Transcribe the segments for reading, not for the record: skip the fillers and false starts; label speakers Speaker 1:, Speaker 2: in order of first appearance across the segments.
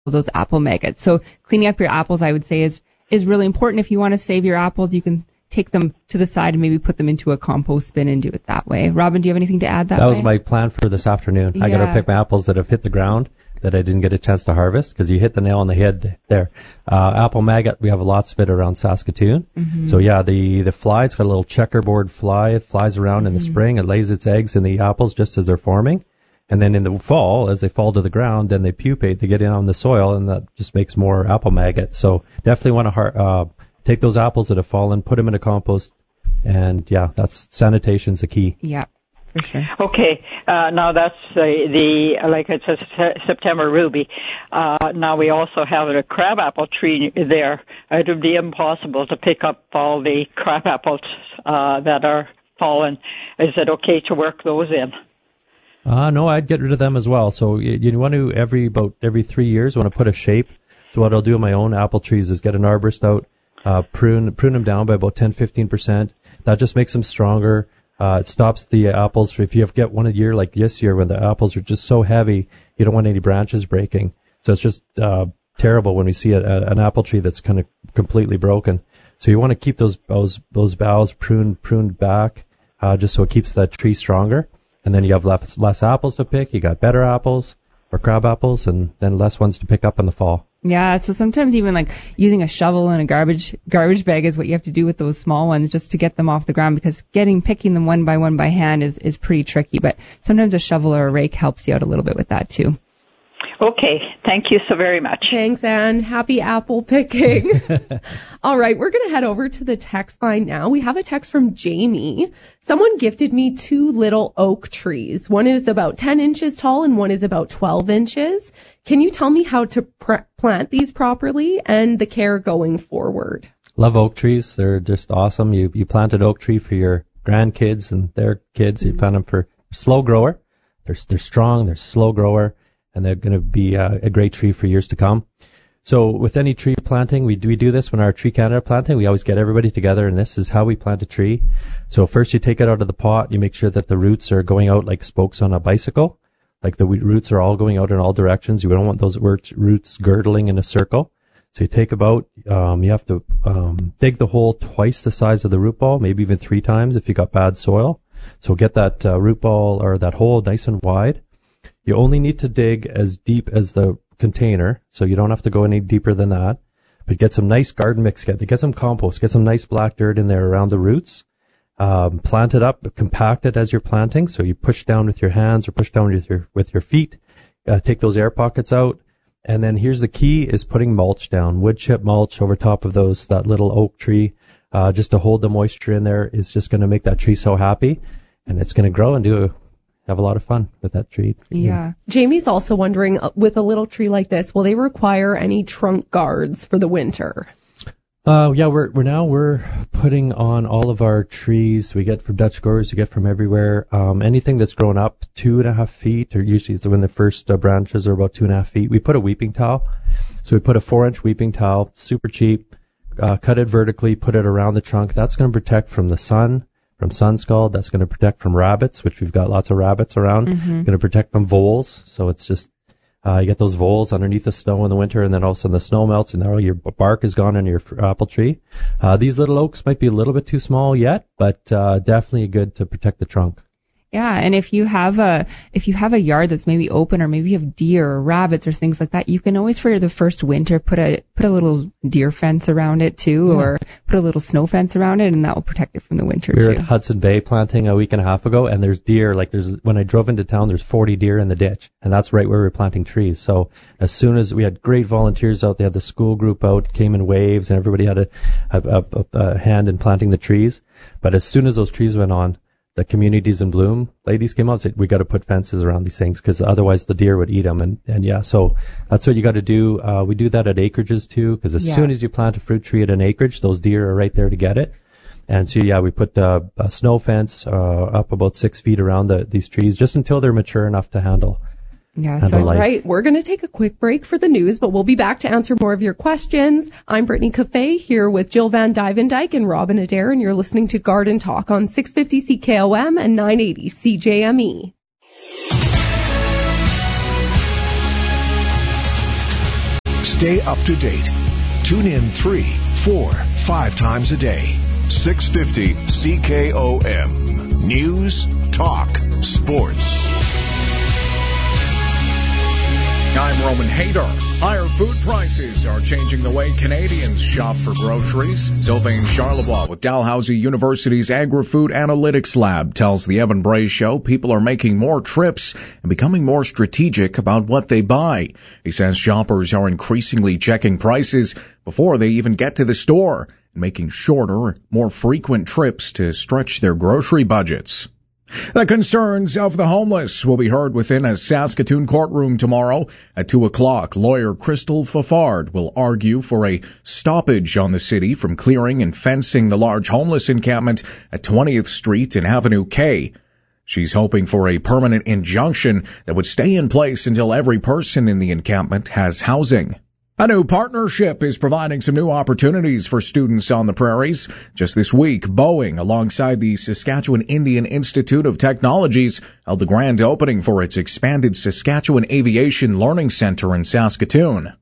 Speaker 1: those apple maggots. So cleaning up your apples, I would say, is really important. If you want to save your apples, you can take them to the side and maybe put them into a compost bin and do it that way. Robin, do you have anything to add that way?
Speaker 2: That was my plan for this afternoon. Yeah. I got to pick my apples that have hit the ground that I didn't get a chance to harvest, because you hit the nail on the head there. Apple maggot, we have lots of it around Saskatoon. Mm-hmm. So yeah, the fly, it's got a little checkerboard fly. It flies around in the spring. It lays its eggs in the apples just as they're forming. And then in the fall, as they fall to the ground, then they pupate. They get in on the soil, and that just makes more apple maggot. So definitely want to take those apples that have fallen, put them in a compost, and yeah, sanitation's the key.
Speaker 1: Yeah, for sure.
Speaker 3: Okay, now that's like it says, September ruby. Now we also have a crabapple tree there. It would be impossible to pick up all the crabapples that are fallen. Is it okay to work those in?
Speaker 2: No, I'd get rid of them as well. So you want to, every 3 years, want to put a shape. So what I'll do on my own apple trees is get an arborist out, prune them down by about 10-15%. That just makes them stronger. It stops the apples. If you get one a year like this year when the apples are just so heavy, you don't want any branches breaking. So it's just terrible when we see an apple tree that's kind of completely broken. So you want to keep those boughs pruned back, just so it keeps that tree stronger. And then you have less apples to pick. You got better apples or crab apples, and then less ones to pick up in the fall.
Speaker 1: Yeah, so sometimes even like using a shovel and a garbage bag is what you have to do with those small ones just to get them off the ground, because picking them one by hand is pretty tricky. But sometimes a shovel or a rake helps you out a little bit with that too.
Speaker 3: Okay, thank you so very much.
Speaker 4: Thanks, Anne. Happy apple picking. All right, we're going to head over to the text line now. We have a text from Jamie. Someone gifted me 2 little oak trees. One is about 10 inches tall and one is about 12 inches. Can you tell me how to plant these properly and the care going forward?
Speaker 2: Love oak trees. They're just awesome. You plant an oak tree for your grandkids and their kids. You plant them for slow grower. They're strong. They're slow grower. And they're going to be a great tree for years to come. So with any tree planting, we do this when our Tree Canada planting. We always get everybody together, and this is how we plant a tree. So first you take it out of the pot. You make sure that the roots are going out like spokes on a bicycle. Like the roots are all going out in all directions. You don't want those roots girdling in a circle. So you take you have to dig the hole twice the size of the root ball, maybe even 3 times if you got bad soil. So get that root ball or that hole nice and wide. You only need to dig as deep as the container, so you don't have to go any deeper than that. But get some nice garden mix, get some compost, get some nice black dirt in there around the roots. Plant it up, compact it as you're planting, so you push down with your hands or push down with your feet. Take those air pockets out. And then here's the key, is putting mulch down, wood chip mulch over top of that little oak tree, just to hold the moisture in there is just going to make that tree so happy. And it's going to grow and have a lot of fun with that tree.
Speaker 4: Yeah. Jamie's also wondering, with a little tree like this, will they require any trunk guards for the winter?
Speaker 2: Yeah, we're putting on all of our trees we get from Dutch growers, we get from everywhere. Anything that's grown up 2.5 feet, or usually it's when the first branches are about 2.5 feet, we put a weeping towel. So we put a 4-inch weeping towel, super cheap, cut it vertically, put it around the trunk. That's going to protect from the sun, from sun scald. That's going to protect from rabbits, which we've got lots of rabbits around. Mm-hmm. Going to protect from voles. So it's just, you get those voles underneath the snow in the winter, and then all of a sudden the snow melts and now your bark is gone on your apple tree. These little oaks might be a little bit too small yet, but definitely good to protect the trunk.
Speaker 1: Yeah, and if you have a yard that's maybe open, or maybe you have deer or rabbits or things like that, you can always, for the first winter, put a little deer fence around it too, or put a little snow fence around it, and that will protect it from the winter too.
Speaker 2: We were at Hudson Bay planting a week and a half ago, and there's deer. When I drove into town, there's 40 deer in the ditch, and that's right where we were planting trees. So as soon as we had great volunteers out, they had the school group out, came in waves, and everybody had a hand in planting the trees. But as soon as those trees went on, the Communities in Bloom ladies came out and said, we got to put fences around these things because otherwise the deer would eat them. And yeah, so that's what you got to do. We do that at acreages too, because as soon as you plant a fruit tree at an acreage, those deer are right there to get it. And so, yeah, we put a snow fence up about 6 feet around these trees just until they're mature enough to handle.
Speaker 4: Yeah, so right, we're going to take a quick break for the news, but we'll be back to answer more of your questions. I'm Brittany Cafe here with Jill Van Dyke and Robin Adair, and you're listening to Garden Talk on 650 CKOM and 980 CJME.
Speaker 5: Stay up to date. Tune in 3, 4, 5 times a day. 650 CKOM. News, talk, sports.
Speaker 6: I'm Roman Hader. Higher food prices are changing the way Canadians shop for groceries. Sylvain Charlebois with Dalhousie University's Agri-Food Analytics Lab tells the Evan Bray Show people are making more trips and becoming more strategic about what they buy. He says shoppers are increasingly checking prices before they even get to the store and making shorter, more frequent trips to stretch their grocery budgets. The concerns of the homeless will be heard within a Saskatoon courtroom tomorrow. At 2 o'clock, lawyer Crystal Fafard will argue for a stoppage on the city from clearing and fencing the large homeless encampment at 20th Street and Avenue K. She's hoping for a permanent injunction that would stay in place until every person in the encampment has housing. A new partnership is providing some new opportunities for students on the prairies. Just this week, Boeing, alongside the Saskatchewan Indian Institute of Technologies, held the grand opening for its expanded Saskatchewan Aviation Learning Center in Saskatoon.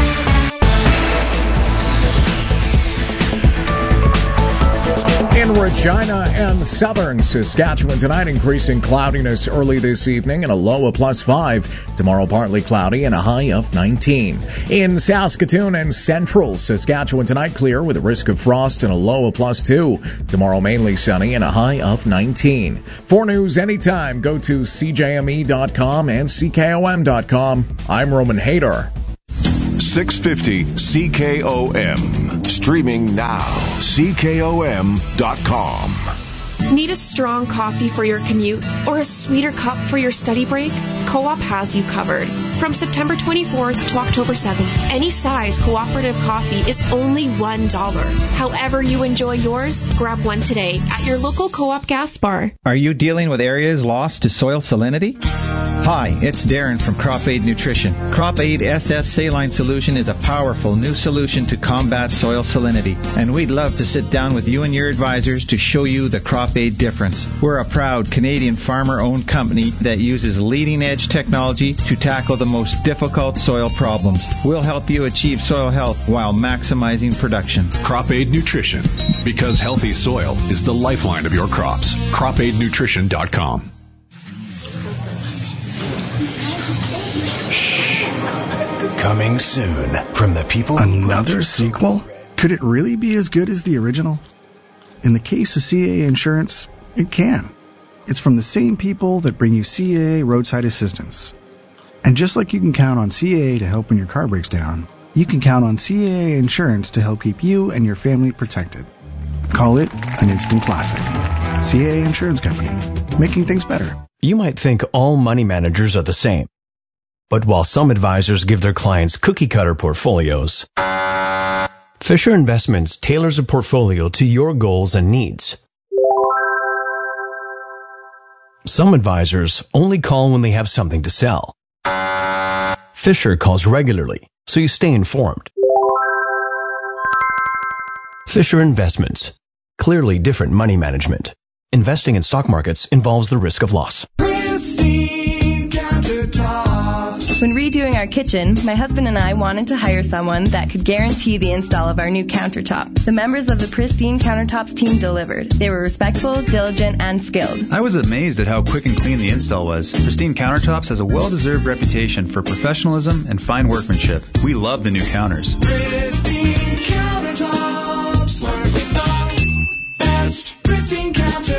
Speaker 6: In Regina and southern Saskatchewan tonight, increasing cloudiness early this evening and a low of +5. Tomorrow, partly cloudy and a high of 19. In Saskatoon and central Saskatchewan tonight, clear with a risk of frost and a low of +2. Tomorrow, mainly sunny and a high of 19. For news anytime, go to CJME.com and CKOM.com. I'm Roman Hader.
Speaker 5: 650 CKOM. Streaming now. CKOM.com.
Speaker 7: Need a strong coffee for your commute or a sweeter cup for your study break? Co-op has you covered. From September 24th to October 7th, any size cooperative coffee is only $1. However you enjoy yours, grab one today at your local Co-op gas bar.
Speaker 8: Are you dealing with areas lost to soil salinity? Hi, it's Darren from Crop Aid Nutrition. Crop Aid SS Saline Solution is a powerful new solution to combat soil salinity, and we'd love to sit down with you and your advisors to show you the Crop Aid difference. We're a proud Canadian farmer-owned company that uses leading-edge technology to tackle the most difficult soil problems. We'll help you achieve soil health while maximizing production.
Speaker 9: Crop Aid Nutrition, because healthy soil is the lifeline of your crops. CropAidNutrition.com.
Speaker 5: Coming soon from the people.
Speaker 10: Another sequel? Could it really be as good as the original? In the case of CAA Insurance, it can. It's from the same people that bring you CAA Roadside Assistance. And just like you can count on CAA to help when your car breaks down, you can count on CAA Insurance to help keep you and your family protected. Call it an instant classic. CAA Insurance Company, making things better.
Speaker 11: You might think all money managers are the same. But while some advisors give their clients cookie-cutter portfolios, Fisher Investments tailors a portfolio to your goals and needs. Some advisors only call when they have something to sell. Fisher calls regularly, so you stay informed. Fisher Investments. Clearly different money management. Investing in stock markets involves the risk of loss.
Speaker 12: When redoing our kitchen, my husband and I wanted to hire someone that could guarantee the install of our new countertop. The members of the Pristine Countertops team delivered. They were respectful, diligent, and skilled.
Speaker 13: I was amazed at how quick and clean the install was. Pristine Countertops has a well-deserved reputation for professionalism and fine workmanship. We love the new counters.
Speaker 14: Pristine Countertops, work with the best. Pristine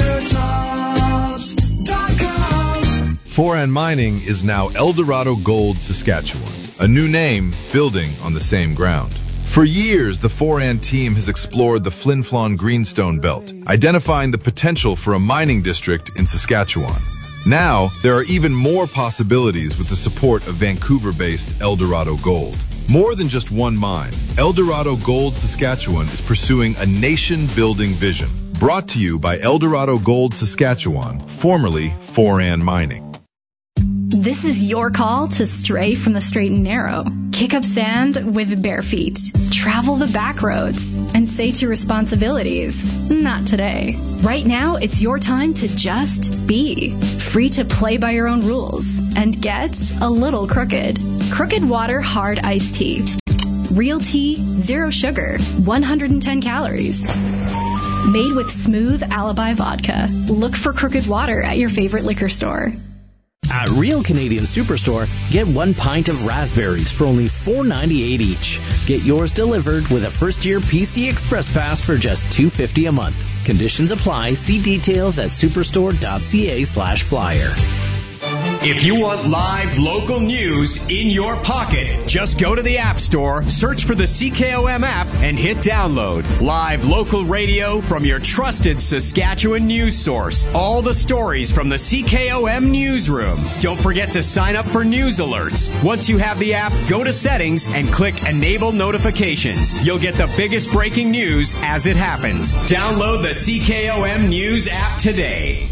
Speaker 14: Countertops.com.
Speaker 15: Foran Mining is now Eldorado Gold Saskatchewan, a new name building on the same ground. For years, the Foran team has explored the Flin Flon Greenstone Belt, identifying the potential for a mining district in Saskatchewan. Now, there are even more possibilities with the support of Vancouver-based Eldorado Gold. More than just one mine, Eldorado Gold Saskatchewan is pursuing a nation-building vision. Brought to you by Eldorado Gold Saskatchewan, formerly Foran Mining.
Speaker 16: This is your call to stray from the straight and narrow. Kick up sand with bare feet. Travel the back roads and say to responsibilities, not today. Right now, it's your time to just be. Free to play by your own rules and get a little crooked. Crooked Water Hard Iced Tea. Real tea, zero sugar, 110 calories. Made with smooth Alibi vodka. Look for Crooked Water at your favorite liquor store.
Speaker 17: At Real Canadian Superstore, get 1 pint of raspberries for only $4.98 each. Get yours delivered with a first-year PC Express Pass for just $2.50 a month. Conditions apply. See details at superstore.ca/flyer.
Speaker 18: If you want live local news in your pocket, just go to the App Store, search for the CKOM app, and hit download. Live local radio from your trusted Saskatchewan news source. All the stories from the CKOM newsroom. Don't forget to sign up for news alerts. Once you have the app, go to settings and click Enable Notifications. You'll get the biggest breaking news as it happens. Download the CKOM News app today.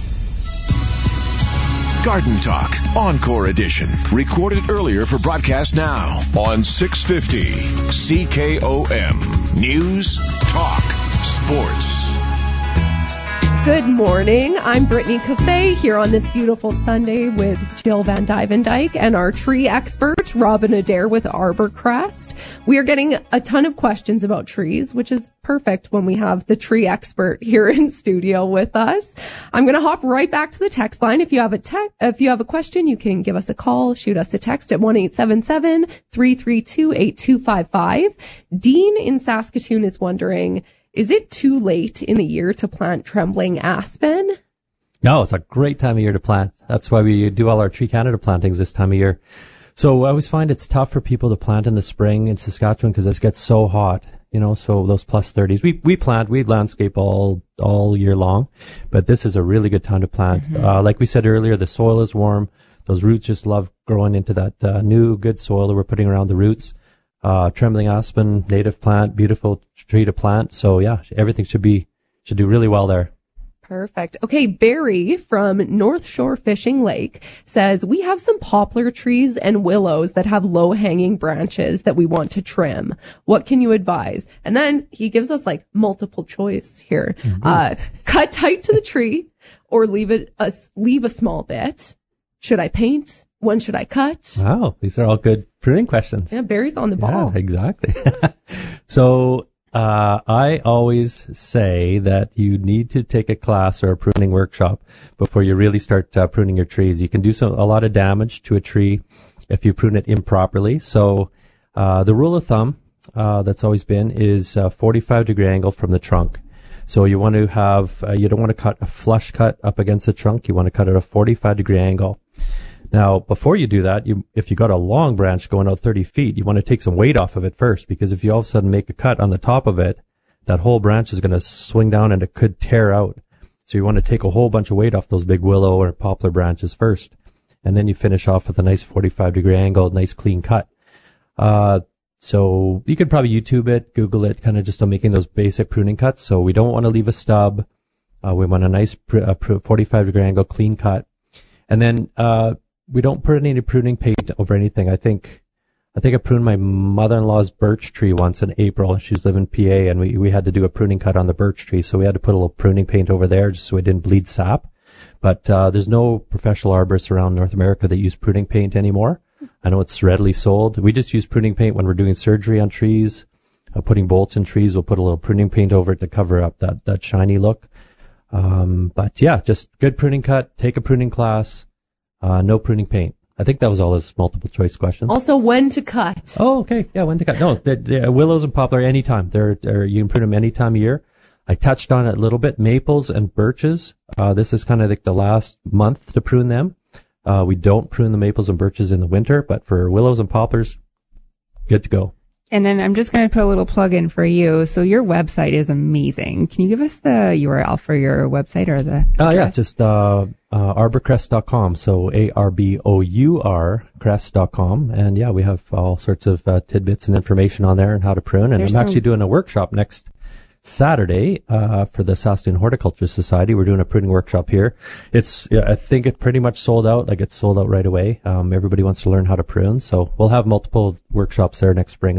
Speaker 5: Garden Talk, Encore Edition. Recorded earlier for broadcast now on 650 CKOM. News, Talk, Sports.
Speaker 4: Good morning. I'm Brittany Cafe here on this beautiful Sunday with Jill Van Dyvendyke and our tree expert, Robin Adair with Arborcrest. We are getting a ton of questions about trees, which is perfect when we have the tree expert here in studio with us. I'm going to hop right back to the text line. If you have a question, you can give us a call, shoot us a text at 1-877-332-8255. Dean in Saskatoon is wondering, is it too late in the year to plant trembling aspen?
Speaker 2: No, it's a great time of year to plant. That's why we do all our Tree Canada plantings this time of year. So I always find it's tough for people to plant in the spring in Saskatchewan because it gets so hot, so those plus 30s. We landscape all year long, but this is a really good time to plant.
Speaker 1: Mm-hmm.
Speaker 2: Like we said earlier, the soil is warm. Those roots just love growing into that new good soil that we're putting around the roots. Trembling aspen, native plant, beautiful tree to plant. So yeah, everything should do really well there.
Speaker 4: Perfect. Okay, Barry from North Shore Fishing Lake says, we have some poplar trees and willows that have low-hanging branches that we want to trim. What can you advise? And then he gives us multiple choice here. Mm-hmm. Cut tight to the tree or leave a small bit. Should I paint? When should I cut?
Speaker 2: Wow, these are all good pruning questions.
Speaker 4: Yeah, Barry's on the ball.
Speaker 2: Yeah, exactly. So I always say that you need to take a class or a pruning workshop before you really start pruning your trees. You can do a lot of damage to a tree if you prune it improperly. So the rule of thumb that's always been is 45-degree angle from the trunk. So you want to have, you don't want to cut a flush cut up against the trunk. You want to cut at a 45-degree angle. Now, before you do that, if you got a long branch going out 30 feet, you want to take some weight off of it first, because if you all of a sudden make a cut on the top of it, that whole branch is going to swing down and it could tear out. So you want to take a whole bunch of weight off those big willow or poplar branches first, and then you finish off with a nice 45-degree angle, nice clean cut. So you could probably YouTube it, Google it, kind of just on making those basic pruning cuts. So we don't want to leave a stub. We want a nice 45-degree angle, clean cut. And then we don't put any pruning paint over anything. I think I pruned my mother-in-law's birch tree once in April. She's living in PA, and we had to do a pruning cut on the birch tree, so we had to put a little pruning paint over there just so it didn't bleed sap. But there's no professional arborists around North America that use pruning paint anymore. I know it's readily sold. We just use pruning paint when we're doing surgery on trees, putting bolts in trees. We'll put a little pruning paint over it to cover up that shiny look. But yeah, just good pruning cut. Take a pruning class. No pruning paint. I think that was all his multiple choice questions.
Speaker 4: Also, when to cut.
Speaker 2: Oh, okay. Yeah, when to cut. No, the willows and poplar anytime. You can prune them any time of year. I touched on it a little bit. Maples and birches. This is kind of like the last month to prune them. We don't prune the maples and birches in the winter, but for willows and poplars, good to go.
Speaker 1: And then I'm just going to put a little plug in for you. So your website is amazing. Can you give us the URL for your website or the address?
Speaker 2: Yeah, just arborcrest.com. So ARBOUR crest.com. And yeah, we have all sorts of tidbits and information on there on how to prune. And I'm actually doing a workshop next Saturday for the Saskatoon Horticulture Society. We're doing a pruning workshop here. I think it pretty much sold out. It's sold out right away. Everybody wants to learn how to prune, so we'll have multiple workshops there next spring as well.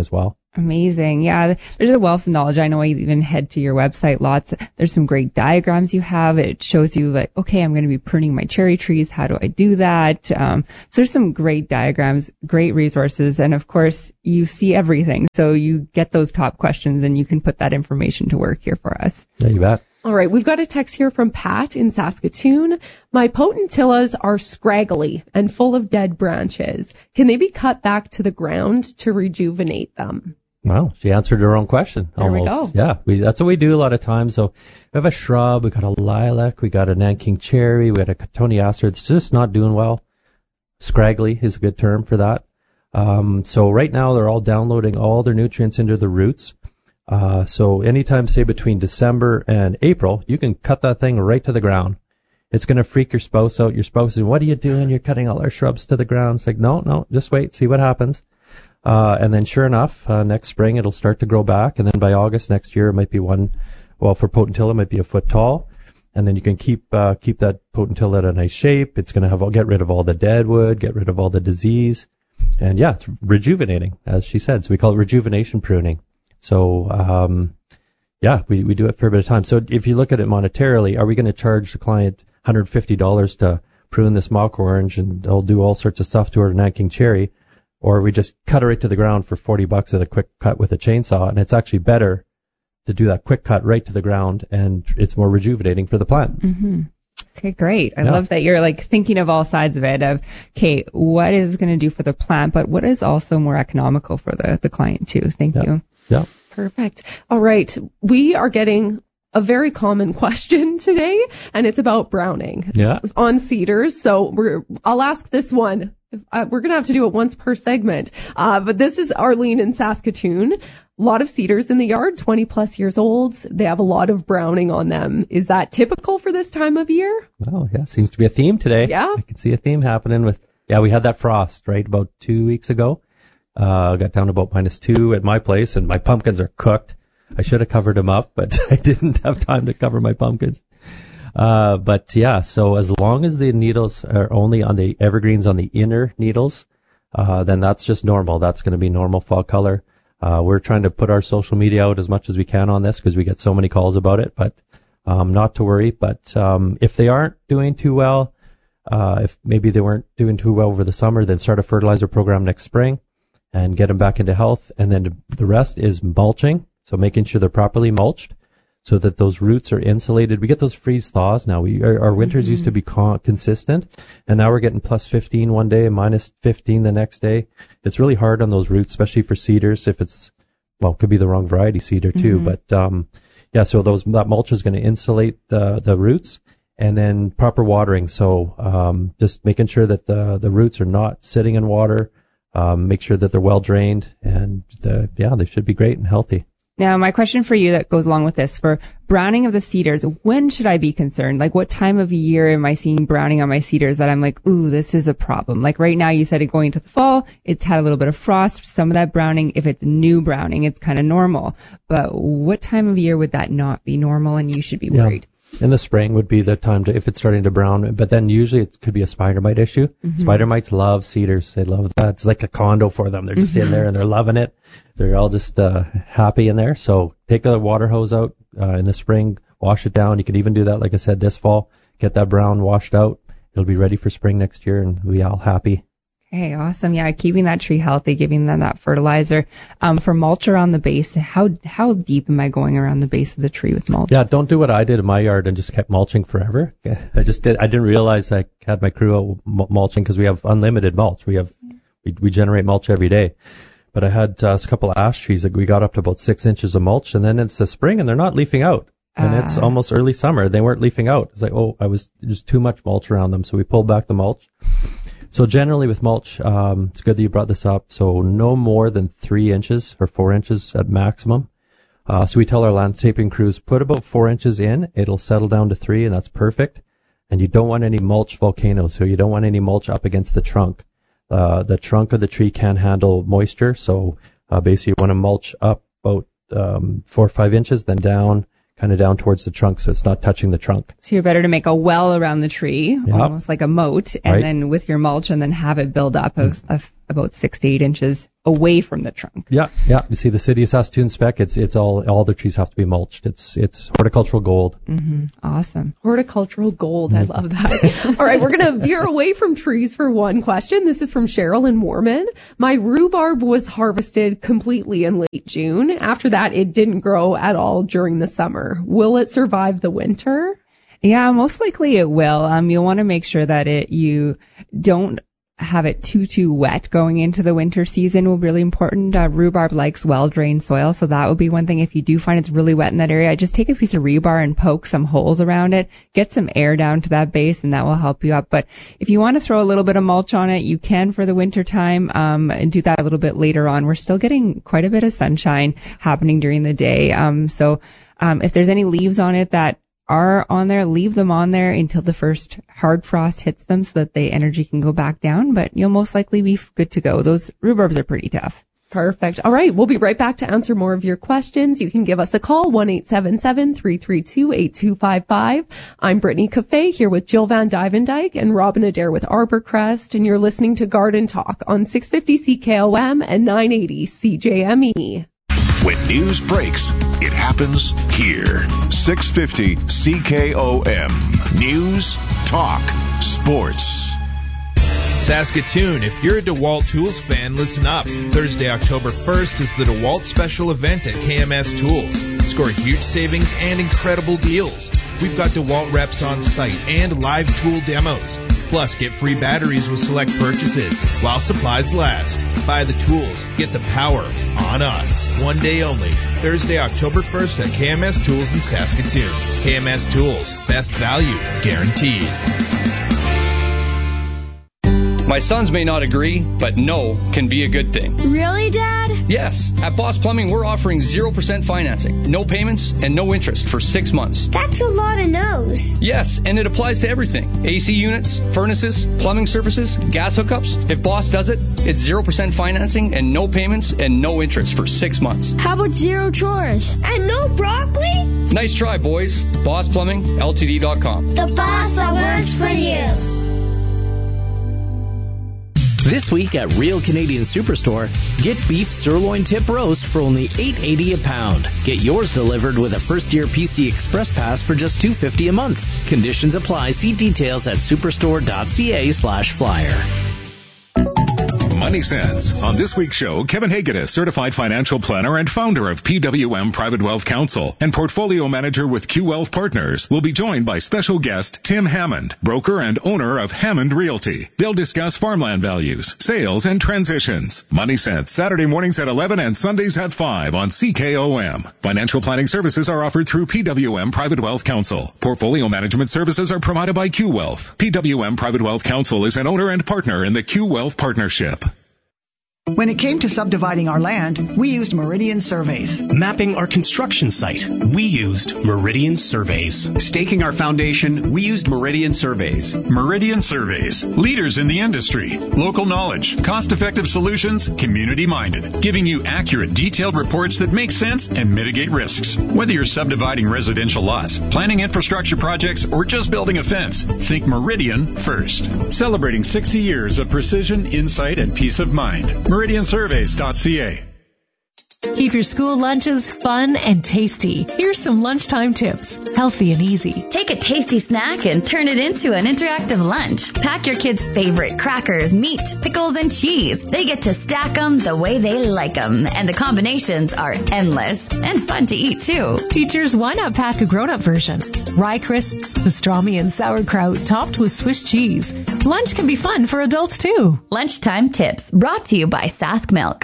Speaker 1: Amazing. Yeah, there's a wealth of knowledge. I know I even head to your website lots. There's some great diagrams you have. It shows you like, okay, I'm going to be pruning my cherry trees. How do I do that? So there's some great diagrams, great resources. And of course, you see everything. So you get those top questions and you can put that information to work here for us.
Speaker 2: Yeah, you bet.
Speaker 4: All right, we've got a text here from Pat in Saskatoon. My potentillas are scraggly and full of dead branches. Can they be cut back to the ground to rejuvenate them?
Speaker 2: Well, she answered her own question.
Speaker 4: There
Speaker 2: almost.
Speaker 4: we go.
Speaker 2: Yeah, that's what we do a lot of times. So we have a shrub, we got a lilac, we got a Nanking cherry, we got a cotoneaster. It's just not doing well. Scraggly is a good term for that. So right now they're all downloading all their nutrients into the roots. So anytime, say between December and April, you can cut that thing right to the ground. It's going to freak your spouse out. Your spouse is, what are you doing? You're cutting all our shrubs to the ground. It's like, no, just wait, see what happens. And then sure enough, next spring it'll start to grow back. And then by August next year, it might be for potentilla, it might be a foot tall. And then you can keep that potentilla at a nice shape. It's going to get rid of all the dead wood, get rid of all the disease. And yeah, it's rejuvenating, as she said. So we call it rejuvenation pruning. So, we do it for a bit of time. So if you look at it monetarily, are we going to charge the client $150 to prune this mock orange and they'll do all sorts of stuff to her Nanking cherry? Or we just cut it right to the ground for $40 at a quick cut with a chainsaw, and it's actually better to do that quick cut right to the ground, and it's more rejuvenating for the plant.
Speaker 1: Mm-hmm. Okay, great. I love that you're like thinking of all sides of it of, okay, what is going to do for the plant, but what is also more economical for the client too. Thank you.
Speaker 2: Yeah.
Speaker 4: Perfect. All right. We are getting a very common question today, and it's about browning on cedars. So I'll ask this one. We're going to have to do it once per segment. But this is Arlene in Saskatoon. A lot of cedars in the yard, 20 plus years old. They have a lot of browning on them. Is that typical for this time of year?
Speaker 2: Well, yeah, seems to be a theme today.
Speaker 4: Yeah.
Speaker 2: I can see a theme happening we had that frost, right, about 2 weeks ago. Got down to about -2 at my place, and my pumpkins are cooked. I should have covered them up, but I didn't have time to cover my pumpkins. So as long as the needles are only on the evergreens on the inner needles, then that's just normal. That's going to be normal fall color. We're trying to put our social media out as much as we can on this because we get so many calls about it, but not to worry. But if they aren't doing too well, if maybe they weren't doing too well over the summer, then start a fertilizer program next spring and get them back into health. And then the rest is mulching, so making sure they're properly mulched, so that those roots are insulated. We get those freeze thaws now. Our winters used to be consistent, and now we're getting +15 one day and -15 the next day. It's really hard on those roots, especially for cedars. If it could be the wrong variety cedar too. But so that mulch is going to insulate the roots, and then proper watering. So just making sure that the roots are not sitting in water. Make sure that they're well drained, and they should be great and healthy.
Speaker 1: Now, my question for you that goes along with this, for browning of the cedars, when should I be concerned? Like, what time of year am I seeing browning on my cedars that I'm like, ooh, this is a problem? Like, right now, you said it going into the fall, it's had a little bit of frost, some of that browning. If it's new browning, it's kind of normal. But what time of year would that not be normal and you should be worried?
Speaker 2: In the spring would be the time if it's starting to brown, but then usually it could be a spider mite issue. Mm-hmm. Spider mites love cedars. They love that. It's like a condo for them. They're just in there and they're loving it. They're all just happy in there. So take the water hose out in the spring, wash it down. You could even do that, like I said, this fall. Get that brown washed out. It'll be ready for spring next year, and we'll be all happy.
Speaker 1: Okay, awesome. Yeah, keeping that tree healthy, giving them that fertilizer. For mulch around the base, how deep am I going around the base of the tree with mulch?
Speaker 2: Yeah, don't do what I did in my yard and just kept mulching forever. I didn't realize I had my crew out mulching because we have unlimited mulch. We generate mulch every day. But I had a couple of ash trees that we got up to about 6 inches of mulch, and then it's the spring and they're not leafing out. And it's almost early summer. They weren't leafing out. It's like, there's too much mulch around them. So we pulled back the mulch. So generally with mulch, it's good that you brought this up. So no more than 3 inches or 4 inches at maximum. So we tell our landscaping crews, put about 4 inches in. It'll settle down to 3, and that's perfect. And you don't want any mulch volcanoes. So you don't want any mulch up against the trunk. The trunk of the tree can handle moisture. So basically you want to mulch up about 4 or 5 inches, then down towards the trunk, so it's not touching the trunk.
Speaker 1: So you're better to make a well around the tree, almost like a moat, and then with your mulch, and then have it build up a about 6 to 8 inches away from the trunk.
Speaker 2: Yeah. You see the City of Saskatoon spec, it's all the trees have to be mulched. It's horticultural gold.
Speaker 1: Mm-hmm. Awesome.
Speaker 4: Horticultural gold. I love that. All right, we're going to veer away from trees for one question. This is from Cheryl in Mormon. My rhubarb was harvested completely in late June. After that, it didn't grow at all during the summer. Will it survive the winter?
Speaker 1: Yeah, most likely it will. You'll want to make sure that you don't have it too wet going into the winter season will be really important. Rhubarb likes well-drained soil, so that would be one thing. If you do find it's really wet in that area, just take a piece of rebar and poke some holes around it, get some air down to that base, and that will help you up. But if you want to throw a little bit of mulch on it, you can for the winter time, and do that a little bit later on. We're still getting quite a bit of sunshine happening during the day. So if there's any leaves on it that are on there, leave them on there until the first hard frost hits them so that the energy can go back down, but you'll most likely be good to go. Those rhubarbs are pretty tough.
Speaker 4: Perfect. All right, we'll be right back to answer more of your questions. You can give us a call, 1-877-332-8255. I'm Brittany Cafe here with Jill Van Dyke and Robin Adair with Arborcrest, and you're listening to Garden Talk on 650 CKOM and 980 CJME.
Speaker 5: When news breaks, it happens here. 650 CKOM. News, talk, sports.
Speaker 19: Saskatoon, if you're a DeWalt Tools fan, listen up. Thursday, October 1st is the DeWalt Special Event at KMS Tools. Score huge savings and incredible deals. We've got DeWalt reps on site and live tool demos. Plus, get free batteries with select purchases while supplies last. Buy the tools. Get the power on us. One day only. Thursday, October 1st at KMS Tools in Saskatoon. KMS Tools. Best value guaranteed.
Speaker 20: My sons may not agree, but no can be a good thing.
Speaker 21: Really, Dad?
Speaker 20: Yes. At Boss Plumbing, we're offering 0% financing, no payments, and no interest for 6 months.
Speaker 21: That's a lot of no's.
Speaker 20: Yes, and it applies to everything. AC units, furnaces, plumbing services, gas hookups. If Boss does it, it's 0% financing and no payments and no interest for 6 months.
Speaker 21: How about zero chores? And no broccoli?
Speaker 20: Nice try, boys. Boss Plumbing, LTD.com.
Speaker 21: The boss that works for you.
Speaker 17: This week at Real Canadian Superstore, get beef sirloin tip roast for only $8.80 a pound. Get yours delivered with a first-year PC Express Pass for just $2.50 a month. Conditions apply. See details at superstore.ca/flyer.
Speaker 9: Money Sense. On this week's show, Kevin Hagedis, certified financial planner and founder of PWM Private Wealth Counsel and portfolio manager with Q Wealth Partners, will be joined by special guest Tim Hammond, broker and owner of Hammond Realty. They'll discuss farmland values, sales, and transitions. Money Sense, Saturday mornings at 11 and Sundays at 5 on CKOM. Financial planning services are offered through PWM Private Wealth Counsel. Portfolio management services are provided by Q Wealth. PWM Private Wealth Counsel is an owner and partner in the Q Wealth Partnership.
Speaker 22: When it came to subdividing our land, we used Meridian Surveys.
Speaker 23: Mapping our construction site, we used Meridian Surveys.
Speaker 24: Staking our foundation, we used Meridian Surveys.
Speaker 25: Meridian Surveys, leaders in the industry. Local knowledge, cost-effective solutions, community-minded, giving you accurate, detailed reports that make sense and mitigate risks. Whether you're subdividing residential lots, planning infrastructure projects, or just building a fence, think Meridian first. Celebrating 60 years of precision, insight, and peace of mind. MeridianSurveys.ca.
Speaker 26: Keep your school lunches fun and tasty. Here's some lunchtime tips. Healthy and easy.
Speaker 27: Take a tasty snack and turn it into an interactive lunch. Pack your kids' favorite crackers, meat, pickles, and cheese. They get to stack them the way they like them. And the combinations are endless and fun to eat, too.
Speaker 26: Teachers, why not pack a grown-up version? Rye crisps, pastrami, and sauerkraut topped with Swiss cheese. Lunch can be fun for adults, too.
Speaker 27: Lunchtime tips brought to you by Sask Milk.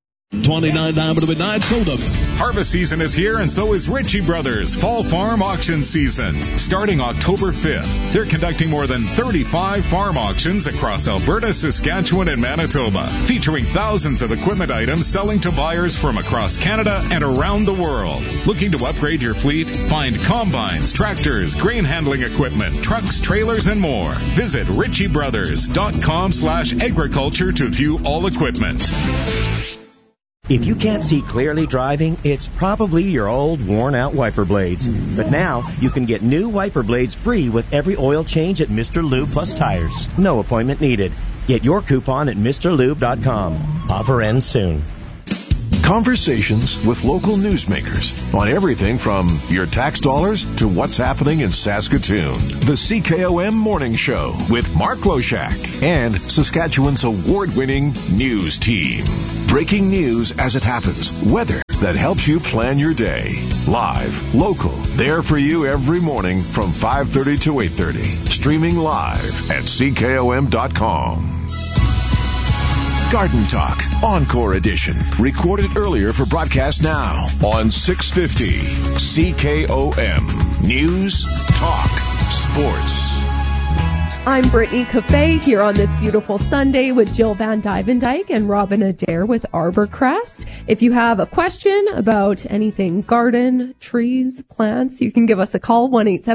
Speaker 28: $29 to midnight soda.
Speaker 9: Harvest season is here, and so is Ritchie Brothers Fall Farm Auction Season. Starting October 5th, they're conducting more than 35 farm auctions across Alberta, Saskatchewan, and Manitoba, featuring thousands of equipment items selling to buyers from across Canada and around the world. Looking to upgrade your fleet? Find combines, tractors, grain handling equipment, trucks, trailers, and more. Visit ritchiebrothers.com/agriculture to view all equipment.
Speaker 3: If you can't see clearly driving, it's probably your old worn-out wiper blades. But now, you can get new wiper blades free with every oil change at Mr. Lube Plus Tires. No appointment needed. Get your coupon at MrLube.com. Offer ends soon.
Speaker 5: Conversations with local newsmakers on everything from your tax dollars to what's happening in Saskatoon. The CKOM Morning Show with Mark Loshak and Saskatchewan's award-winning news team. Breaking news as it happens. Weather that helps you plan your day. Live, local, there for you every morning from 5:30 to 8:30. Streaming live at CKOM.com. Garden Talk, Encore Edition. Recorded earlier for broadcast now on 650 CKOM. News, Talk, Sports.
Speaker 4: I'm Brittany Cafe here on this beautiful Sunday with Jill Van Dyvendyke and Robin Adair with Arborcrest. If you have a question about anything garden, trees, plants, you can give us a call,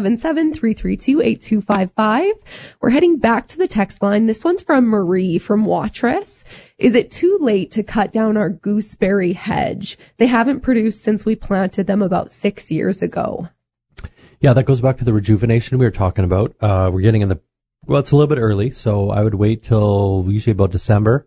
Speaker 4: 1-877-332-8255. We're heading back to the text line. This one's from Marie from Watrous. Is it too late to cut down our gooseberry hedge? They haven't produced since we planted them about 6 years ago.
Speaker 2: Yeah, that goes back to the rejuvenation we were talking about. We're getting in the Well, it's a little bit early, so I would wait till usually about December.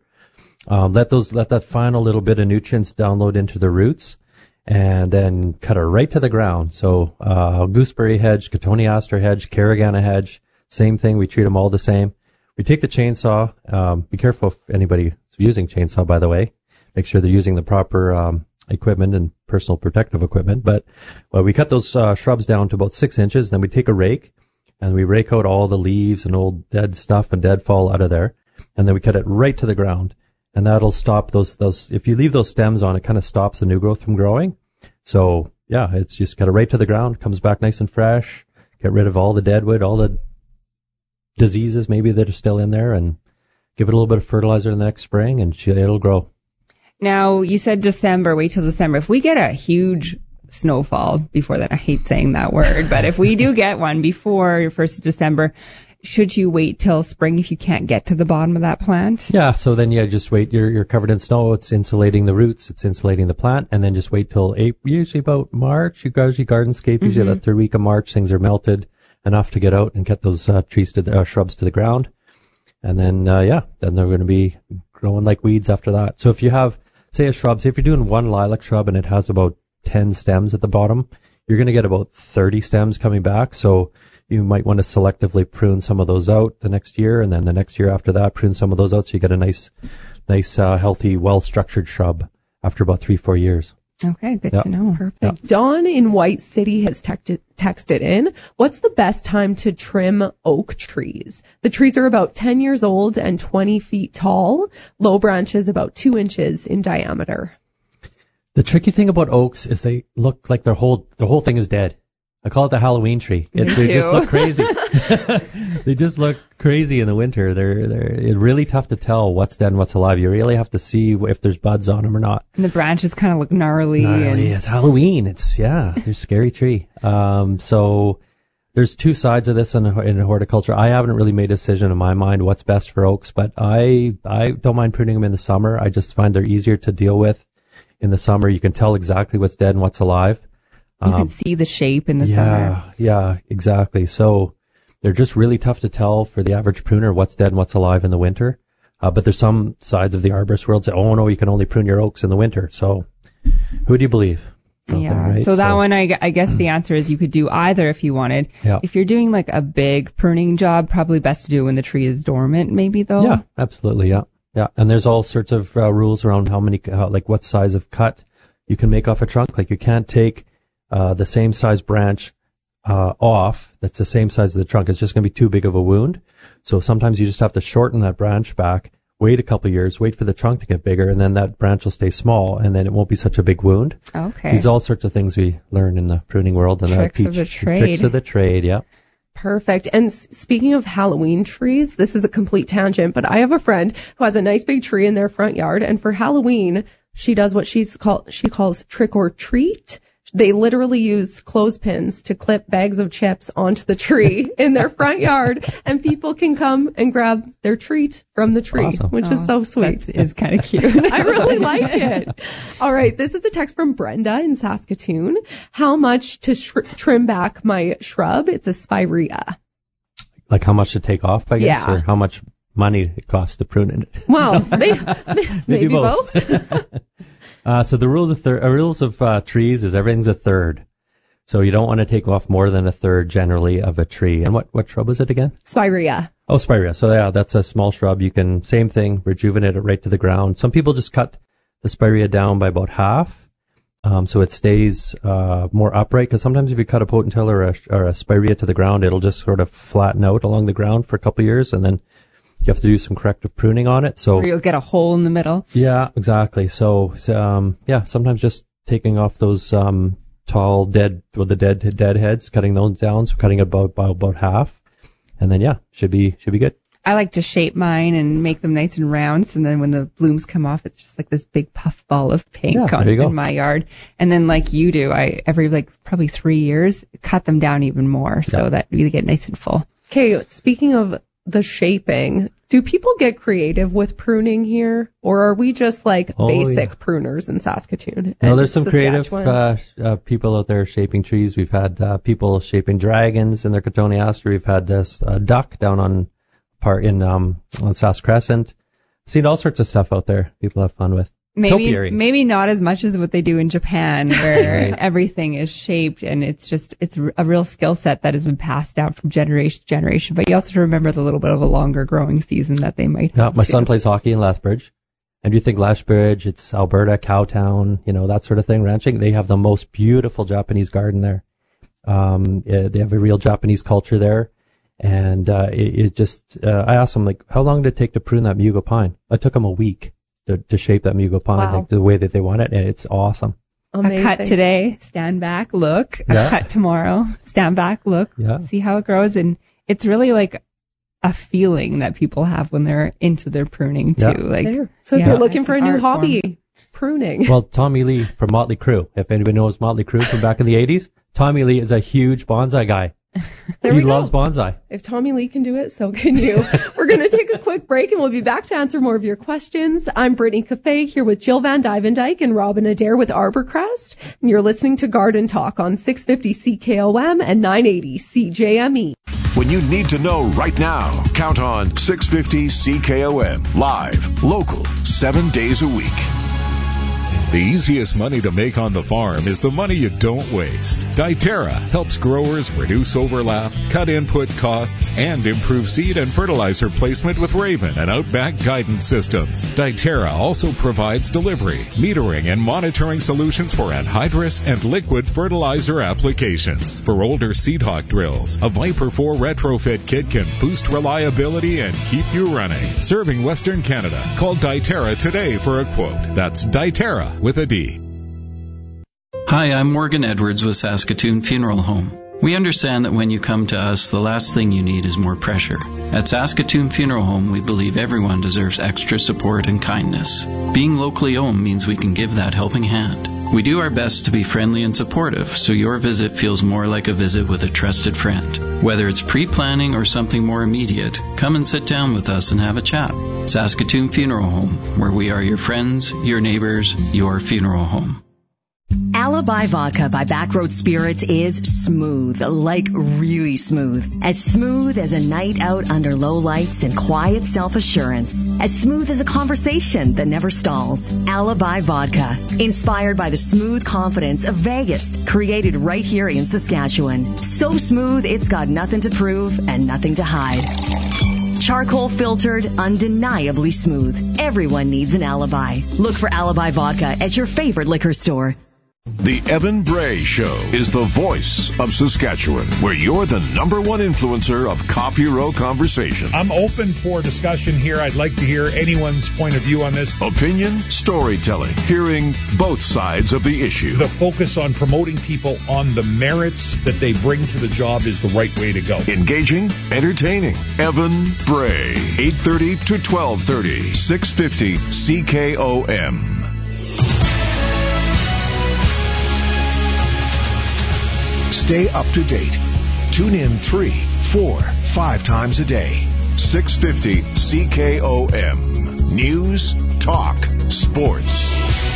Speaker 2: Let that final little bit of nutrients download into the roots, and then cut it right to the ground. So gooseberry hedge, cotoneaster hedge, carragana hedge, same thing. We treat them all the same. We take the chainsaw. Be careful if anybody is using chainsaw, by the way. Make sure they're using the proper equipment and personal protective equipment. But we cut those shrubs down to about 6 inches. Then we take a rake. And we rake out all the leaves and old dead stuff and deadfall out of there. And then we cut it right to the ground. And that'll stop those, if you leave those stems on, it kind of stops the new growth from growing. So, yeah, it's just cut it right to the ground, comes back nice and fresh, get rid of all the deadwood, all the diseases maybe that are still in there, and give it a little bit of fertilizer in the next spring, and it'll grow.
Speaker 1: Now, you said December, wait till December. If we get a huge snowfall before that, I hate saying that word, but if we do get one before 1st of December, should you wait till spring if you can't get to the bottom of that plant?
Speaker 2: Yeah, so then just wait. You're covered in snow. It's insulating the roots. It's insulating the plant, and then just wait till April, usually about March. You guys, Gardenscape, usually that third week of March, things are melted enough to get out and get those shrubs to the ground, and then then they're going to be growing like weeds after that. So if you have, say, a shrub, say if you're doing one lilac shrub and it has about 10 stems at the bottom, you're going to get about 30 stems coming back. So you might want to selectively prune some of those out the next year, and then the next year after that, prune some of those out so you get a nice, healthy, well-structured shrub after about 3-4 years.
Speaker 1: Okay, good to know.
Speaker 4: Perfect.
Speaker 2: Yeah.
Speaker 4: Dawn in White City has texted in, what's the best time to trim oak trees? The trees are about 10 years old and 20 feet tall, low branches about 2 inches in diameter.
Speaker 2: The tricky thing about oaks is they look like the whole thing is dead. I call it the Halloween tree. They just look crazy. They just look crazy in the winter. It's really tough to tell what's dead and what's alive. You really have to see if there's buds on them or not.
Speaker 1: And the branches kind of look gnarly.
Speaker 2: It's Halloween. They're a scary tree. So there's two sides of this in horticulture. I haven't really made a decision in my mind what's best for oaks, but I don't mind pruning them in the summer. I just find they're easier to deal with. In the summer, you can tell exactly what's dead and what's alive.
Speaker 1: You can see the shape in the summer.
Speaker 2: Yeah, exactly. So they're just really tough to tell for the average pruner what's dead and what's alive in the winter. But there's some sides of the arborist world say, oh no, you can only prune your oaks in the winter. So who do you believe?
Speaker 1: Yeah.
Speaker 2: Right?
Speaker 1: So that one, I guess the answer is you could do either if you wanted.
Speaker 2: Yeah.
Speaker 1: If you're doing like a big pruning job, probably best to do it when the tree is dormant, maybe though.
Speaker 2: Yeah, absolutely. Yeah. Yeah, and there's all sorts of rules around what size of cut you can make off a trunk. Like you can't take the same size branch off that's the same size of the trunk. It's just going to be too big of a wound. So sometimes you just have to shorten that branch back, wait a couple of years, wait for the trunk to get bigger, and then that branch will stay small, and then it won't be such a big wound.
Speaker 1: Okay.
Speaker 2: These are all sorts of things we learn in the pruning world. And
Speaker 1: Tricks of the trade.
Speaker 2: Tricks of the trade, yeah.
Speaker 4: Perfect. And speaking of Halloween trees, this is a complete tangent, but I have a friend who has a nice big tree in their front yard, and for Halloween, she does what she calls trick or treat. They literally use clothespins to clip bags of chips onto the tree in their front yard, and people can come and grab their treat from the tree, which is so sweet.
Speaker 1: That is kind of cute.
Speaker 4: I really like it. All right, this is a text from Brenda in Saskatoon. How much to trim back my shrub? It's a spirea.
Speaker 2: Like how much to take off, I guess,
Speaker 4: Yeah.
Speaker 2: or how much money it costs to prune it.
Speaker 4: Well, maybe both.
Speaker 2: So the rules of trees is everything's a third. So you don't want to take off more than a third generally of a tree. And what shrub is it again?
Speaker 4: Spirea.
Speaker 2: Oh, spirea. So yeah, that's a small shrub. You can, same thing, rejuvenate it right to the ground. Some people just cut the spirea down by about half. So it stays more upright, because sometimes if you cut a potential or a spirea to the ground, it'll just sort of flatten out along the ground for a couple of years, and then you have to do some corrective pruning on it. So
Speaker 1: Or you'll get a hole in the middle.
Speaker 2: yeah, exactly. So sometimes just taking off those tall dead heads, cutting those down, so cutting it about half, and then should be good.
Speaker 1: I like to shape mine and make them nice and round, so then when the blooms come off, it's just like this big puff ball of pink in my yard. And then like you do, I every probably 3 years cut them down even more so that we get nice and full.
Speaker 4: Okay, speaking of the shaping, do people get creative with pruning here, or are we just like basic pruners in Saskatoon?
Speaker 2: No, there's some creative people out there shaping trees. We've had people shaping dragons in their cotoneaster. We've had this duck down on Sask Crescent. I've seen all sorts of stuff out there people have fun with.
Speaker 1: Maybe not as much as what they do in Japan, where everything is shaped, and it's a real skill set that has been passed down from generation to generation. But you also have to remember the little bit of a longer growing season that they might have.
Speaker 2: My son plays hockey in Lethbridge, and you think Lethbridge, it's Alberta, Cowtown, that sort of thing, ranching. They have the most beautiful Japanese garden there. They have a real Japanese culture there. And I asked him, like, how long did it take to prune that Mugo pine? It took him a week to shape that Mugo pine like the way that they want it, and it's awesome.
Speaker 4: Amazing.
Speaker 1: A cut today, stand back, look. A cut tomorrow, stand back, look. See how it grows. And it's really like a feeling that people have when they're into their pruning too.
Speaker 4: So if you're looking for a new hobby, pruning.
Speaker 2: Well, Tommy Lee from Motley Crue, if anybody knows Motley Crue from back in the 80s, Tommy Lee is a huge bonsai guy. He loves bonsai.
Speaker 4: If Tommy Lee can do it, so can you. We're going to take a quick break, and we'll be back to answer more of your questions. I'm Brittany Cafe here with Jill Van Dyke and Robin Adair with Arborcrest, and you're listening to Garden Talk on 650 CKOM and 980 CJME.
Speaker 5: When you need to know right now, count on 650 CKOM, live, local, 7 days a week.
Speaker 9: The easiest money to make on the farm is the money you don't waste. Diterra helps growers reduce overlap, cut input costs, and improve seed and fertilizer placement with Raven and Outback guidance systems. Diterra also provides delivery, metering, and monitoring solutions for anhydrous and liquid fertilizer applications. For older Seed Hawk drills, a Viper 4 retrofit kit can boost reliability and keep you running. Serving Western Canada. Call Diterra today for a quote. That's Diterra with a D.
Speaker 6: Hi, I'm Morgan Edwards with Saskatoon Funeral Home. We understand that when you come to us, the last thing you need is more pressure. At Saskatoon Funeral Home, we believe everyone deserves extra support and kindness. Being locally owned means we can give that helping hand. We do our best to be friendly and supportive, so your visit feels more like a visit with a trusted friend. Whether it's pre-planning or something more immediate, come and sit down with us and have a chat. Saskatoon Funeral Home, where we are your friends, your neighbors, your funeral home.
Speaker 7: Alibi Vodka by Backroad Spirits is smooth, like really smooth. As smooth as a night out under low lights and quiet self-assurance. As smooth as a conversation that never stalls. Alibi Vodka, inspired by the smooth confidence of Vegas, created right here in Saskatchewan. So smooth, it's got nothing to prove and nothing to hide. Charcoal filtered, undeniably smooth. Everyone needs an alibi. Look for Alibi Vodka at your favorite liquor store.
Speaker 5: The Evan Bray Show is the voice of Saskatchewan, where you're the number one influencer of Coffee Row conversation.
Speaker 8: I'm open for discussion here. I'd like to hear anyone's point of view on this.
Speaker 5: Opinion, storytelling, hearing both sides of the issue.
Speaker 8: The focus on promoting people on the merits that they bring to the job is the right way to go.
Speaker 5: Engaging, entertaining. Evan Bray, 8:30 to 12:30, 650 CKOM. Stay up to date. Tune in 3, 4, 5 times a day. 650 CKOM. News, talk, sports.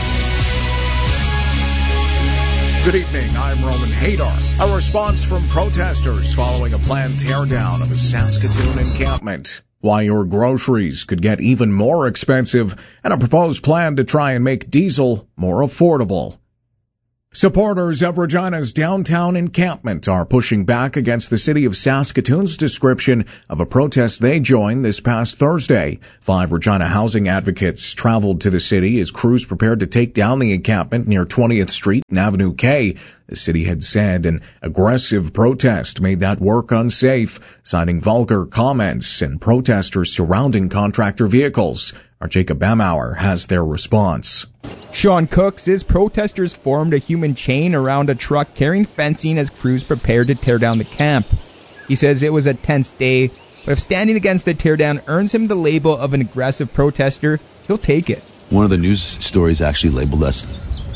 Speaker 10: Good evening, I'm Roman Hadar. A response from protesters following a planned teardown of a Saskatoon encampment. Why your groceries could get even more expensive, and a proposed plan to try and make diesel more affordable. Supporters of Regina's downtown encampment are pushing back against the city of Saskatoon's description of a protest they joined this past Thursday. 5 Regina housing advocates traveled to the city as crews prepared to take down the encampment near 20th Street and Avenue K. The city had said an aggressive protest made that work unsafe, citing vulgar comments and protesters surrounding contractor vehicles. Our Jacob Bamauer has their response.
Speaker 11: Sean Cook says protesters formed a human chain around a truck carrying fencing as crews prepared to tear down the camp. He says it was a tense day, but if standing against the teardown earns him the label of an aggressive protester, he'll take it.
Speaker 12: One of the news stories actually labeled us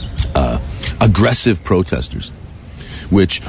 Speaker 12: aggressive protesters, which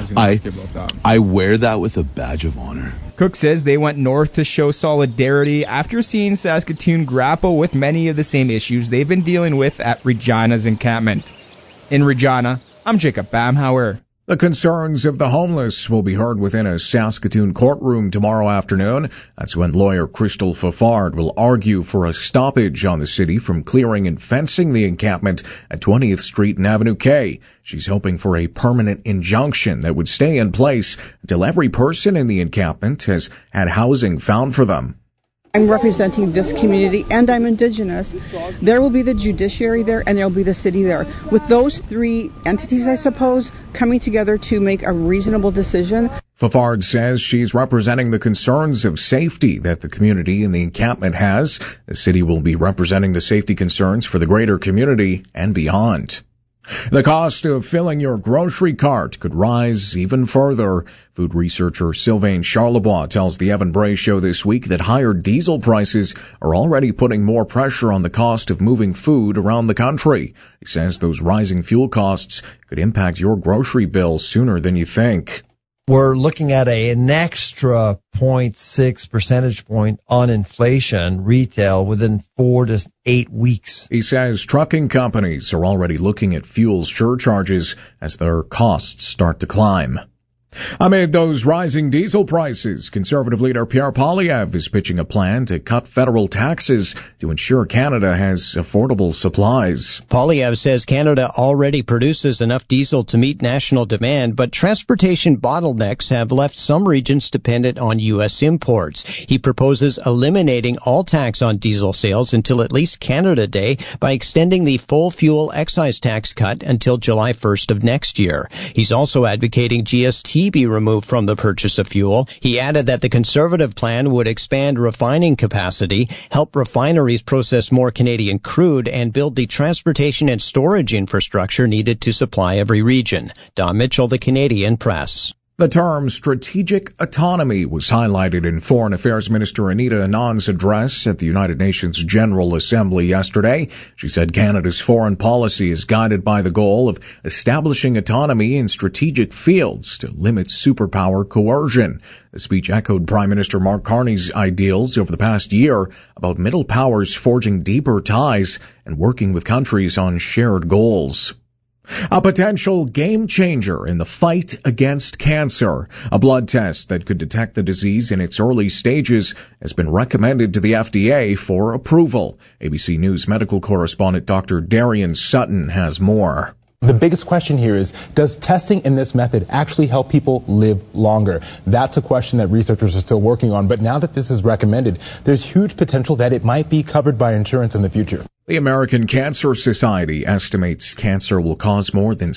Speaker 12: I wear that with a badge of honor.
Speaker 11: Cook says they went north to show solidarity after seeing Saskatoon grapple with many of the same issues they've been dealing with at Regina's encampment. In Regina, I'm Jacob Bamhauer.
Speaker 10: The concerns of the homeless will be heard within a Saskatoon courtroom tomorrow afternoon. That's when lawyer Crystal Fafard will argue for a stoppage on the city from clearing and fencing the encampment at 20th Street and Avenue K. She's hoping for a permanent injunction that would stay in place until every person in the encampment has had housing found for them.
Speaker 13: I'm representing this community, and I'm Indigenous. There will be the judiciary there, and there will be the city there. With those 3 entities, I suppose, coming together to make a reasonable decision.
Speaker 10: Fafard says she's representing the concerns of safety that the community in the encampment has. The city will be representing the safety concerns for the greater community and beyond. The cost of filling your grocery cart could rise even further. Food researcher Sylvain Charlebois tells the Evan Bray Show this week that higher diesel prices are already putting more pressure on the cost of moving food around the country. He says those rising fuel costs could impact your grocery bill sooner than you think.
Speaker 14: We're looking at an extra 0.6 percentage point on inflation retail within 4 to 8 weeks.
Speaker 10: He says trucking companies are already looking at fuel surcharges as their costs start to climb. Amid those rising diesel prices, Conservative leader Pierre Poilievre is pitching a plan to cut federal taxes to ensure Canada has affordable supplies.
Speaker 15: Poilievre says Canada already produces enough diesel to meet national demand, but transportation bottlenecks have left some regions dependent on U.S. imports. He proposes eliminating all tax on diesel sales until at least Canada Day by extending the full fuel excise tax cut until July 1st of next year. He's also advocating GST be removed from the purchase of fuel. He added that the Conservative plan would expand refining capacity, help refineries process more Canadian crude, and build the transportation and storage infrastructure needed to supply every region. Don Mitchell, The Canadian Press.
Speaker 10: The term strategic autonomy was highlighted in Foreign Affairs Minister Anita Anand's address at the United Nations General Assembly yesterday. She said Canada's foreign policy is guided by the goal of establishing autonomy in strategic fields to limit superpower coercion. The speech echoed Prime Minister Mark Carney's ideals over the past year about middle powers forging deeper ties and working with countries on shared goals. A potential game changer in the fight against cancer. A blood test that could detect the disease in its early stages has been recommended to the FDA for approval. ABC News medical correspondent Dr. Darian Sutton has more.
Speaker 16: The biggest question here is, does testing in this method actually help people live longer? That's a question that researchers are still working on, but now that this is recommended, there's huge potential that it might be covered by insurance in the future.
Speaker 10: The American Cancer Society estimates cancer will cause more than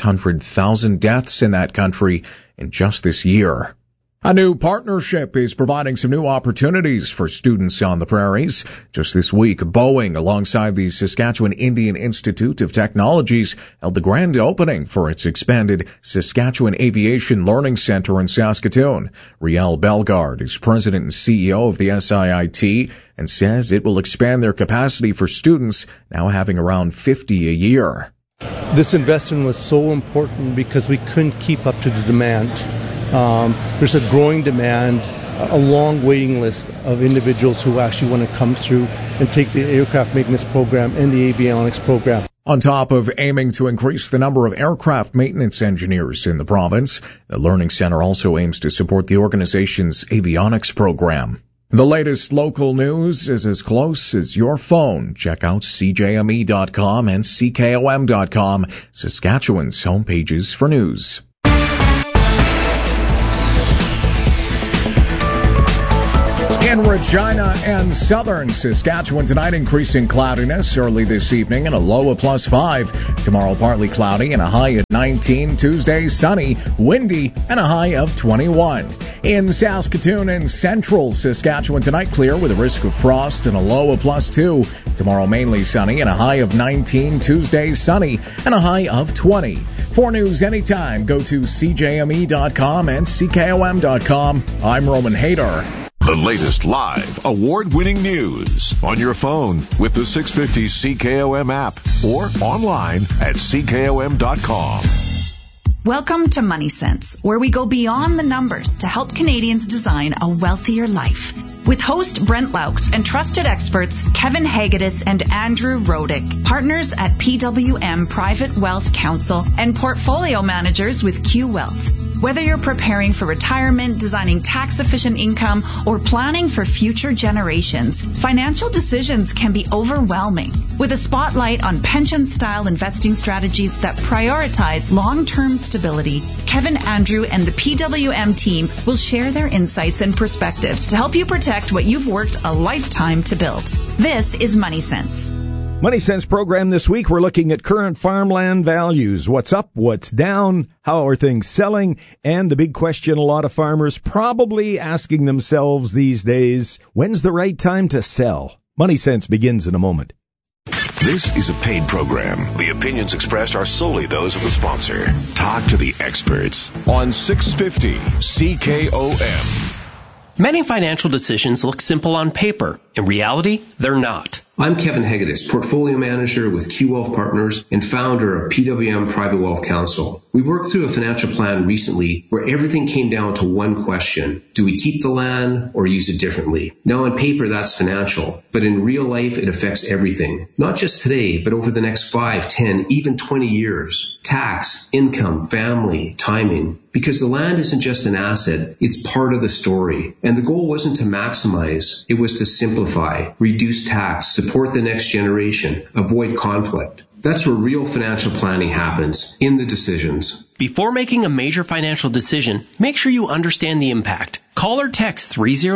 Speaker 10: 600,000 deaths in that country in just this year. A new partnership is providing some new opportunities for students on the prairies. Just this week, Boeing, alongside the Saskatchewan Indian Institute of Technologies, held the grand opening for its expanded Saskatchewan Aviation Learning Center in Saskatoon. Riel Bellegarde is president and CEO of the SIIT and says it will expand their capacity for students, now having around 50 a year.
Speaker 17: This investment was so important because we couldn't keep up to the demand. There's a growing demand, a long waiting list of individuals who actually want to come through and take the aircraft maintenance program and the avionics program.
Speaker 10: On top of aiming to increase the number of aircraft maintenance engineers in the province, the Learning Center also aims to support the organization's avionics program. The latest local news is as close as your phone. Check out CJME.com and CKOM.com, Saskatchewan's homepages for news. In Regina and southern Saskatchewan tonight, increasing cloudiness early this evening and a low of +5. Tomorrow, partly cloudy and a high at 19. Tuesday, sunny, windy, and a high of 21. In Saskatoon and central Saskatchewan tonight, clear with a risk of frost and a low of +2. Tomorrow, mainly sunny and a high of 19. Tuesday, sunny and a high of 20. For news anytime, go to CJME.com and CKOM.com. I'm Roman Haydar.
Speaker 5: The latest live, award-winning news on your phone with the 650 CKOM app or online at CKOM.com.
Speaker 18: Welcome to Money Sense, where we go beyond the numbers to help Canadians design a wealthier life. With host Brent Laux and trusted experts Kevin Hagedis and Andrew Rodick, partners at PWM Private Wealth Council and portfolio managers with Q Wealth. Whether you're preparing for retirement, designing tax-efficient income, or planning for future generations, financial decisions can be overwhelming. With a spotlight on pension-style investing strategies that prioritize long-term stability, Kevin, Andrew, and the PWM team will share their insights and perspectives to help you protect what you've worked a lifetime to build. This is Money Sense.
Speaker 19: Money Sense program this week, we're looking at current farmland values. What's up, what's down, how are things selling, and the big question a lot of farmers probably asking themselves these days, when's the right time to sell? Money Sense begins in a moment.
Speaker 5: This is a paid program. The opinions expressed are solely those of the sponsor. Talk to the experts on 650 CKOM.
Speaker 20: Many financial decisions look simple on paper. In reality, they're not.
Speaker 21: I'm Kevin Hagedis, Portfolio Manager with Q Wealth Partners and founder of PWM Private Wealth Council. We worked through a financial plan recently where everything came down to one question. Do we keep the land or use it differently? Now on paper, that's financial, but in real life, it affects everything. Not just today, but over the next 5, 10, even 20 years. Tax, income, family, timing. Because the land isn't just an asset, it's part of the story. And the goal wasn't to maximize, it was to simplify, reduce tax, support the next generation, avoid conflict. That's where real financial planning happens, in the decisions.
Speaker 20: Before making a major financial decision, make sure you understand the impact. Call or text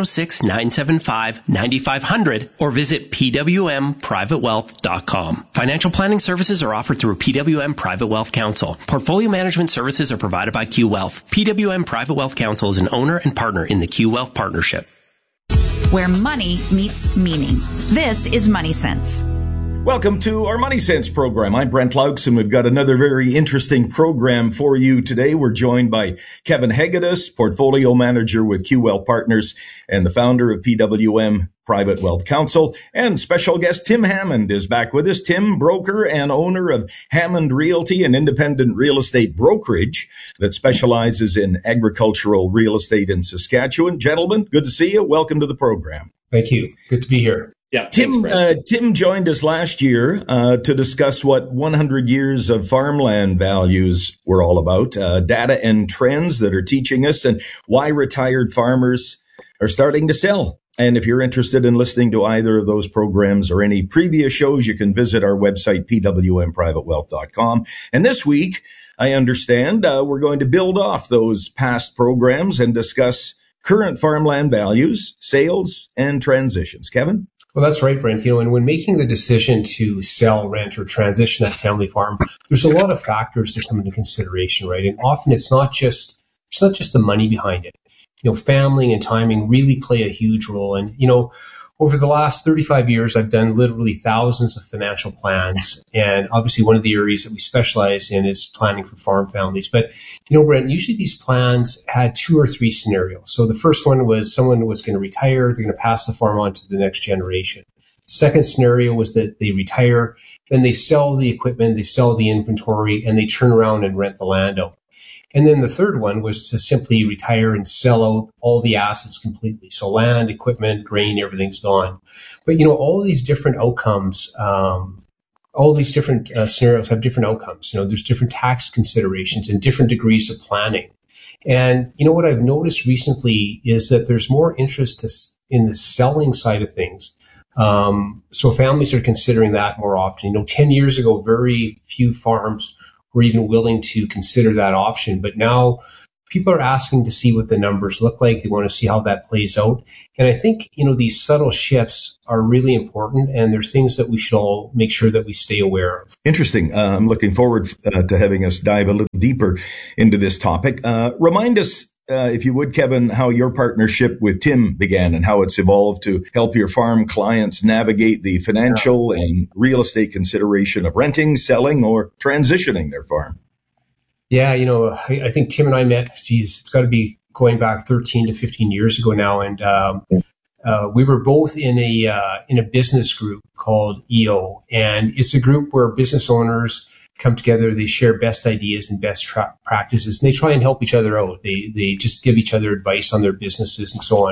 Speaker 20: 306-975-9500 or visit pwmprivatewealth.com. Financial planning services are offered through PWM Private Wealth Council. Portfolio management services are provided by Q Wealth. PWM Private Wealth Council is an owner and partner in the Q Wealth Partnership.
Speaker 18: Where money meets meaning. This is Money Sense.
Speaker 19: Welcome to our Money Sense program. I'm Brent Laux, and we've got another very interesting program for you today. We're joined by Kevin Hagedis, Portfolio Manager with Q Wealth Partners and the founder of PWM Private Wealth Council. And special guest Tim Hammond is back with us. Tim, broker and owner of Hammond Realty, an independent real estate brokerage that specializes in agricultural real estate in Saskatchewan. Gentlemen, good to see you. Welcome to the program.
Speaker 22: Thank you. Good to be here.
Speaker 19: Yeah, Tim joined us last year to discuss what 100 years of farmland values were all about, data and trends that are teaching us, and why retired farmers are starting to sell. And if you're interested in listening to either of those programs or any previous shows, you can visit our website, pwmprivatewealth.com. And this week, I understand, we're going to build off those past programs and discuss current farmland values, sales, and transitions. Kevin?
Speaker 22: Well, that's right, Brent. And when making the decision to sell, rent, or transition that family farm, there's a lot of factors that come into consideration, right? And often it's not just the money behind it. Family and timing really play a huge role. And, over the last 35 years, I've done literally thousands of financial plans. And obviously one of the areas that we specialize in is planning for farm families. But, Brent, usually these plans had 2 or 3 scenarios. So the first one was someone was going to retire. They're going to pass the farm on to the next generation. Second scenario was that they retire, then they sell the equipment, they sell the inventory, and they turn around and rent the land out. And then the third one was to simply retire and sell out all the assets completely. So land, equipment, grain, everything's gone. But, all these different outcomes, all these different scenarios have different outcomes. There's different tax considerations and different degrees of planning. And, what I've noticed recently is that there's more interest in the selling side of things. So families are considering that more often. 10 years ago, very few farms were even willing to consider that option. But now people are asking to see what the numbers look like. They want to see how that plays out. And I think, these subtle shifts are really important, and there's things that we should all make sure that we stay aware of.
Speaker 19: Interesting. I'm looking forward to having us dive a little deeper into this topic. Remind us, if you would, Kevin, how your partnership with Tim began and how it's evolved to help your farm clients navigate the financial and real estate consideration of renting, selling, or transitioning their farm.
Speaker 22: Yeah, I think Tim and I met, it's got to be going back 13 to 15 years ago now. And we were both in a business group called EO. And it's a group where business owners come together, they share best ideas and best practices, and they try and help each other out. They just give each other advice on their businesses and so